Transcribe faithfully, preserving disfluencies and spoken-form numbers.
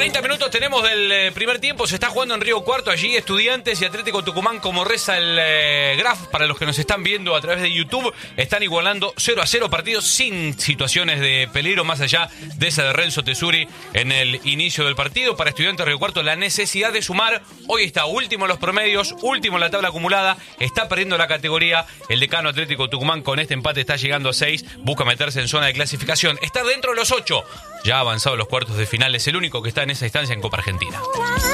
treinta minutos tenemos del eh, primer tiempo. Se está jugando en Río Cuarto. Allí Estudiantes y Atlético Tucumán, como reza el eh, graph, para los que nos están viendo a través de YouTube, están igualando cero a cero, partidos sin situaciones de peligro, más allá de esa de Renzo Tesuri en el inicio del partido. Para Estudiantes de Río Cuarto, la necesidad de sumar. Hoy está último en los promedios, último en la tabla acumulada, está perdiendo la categoría. El decano Atlético Tucumán con este empate está llegando a seis, busca meterse en zona de clasificación, está dentro de los ocho, ya ha avanzado los cuartos de final, es el único que está en esa instancia en Copa Argentina.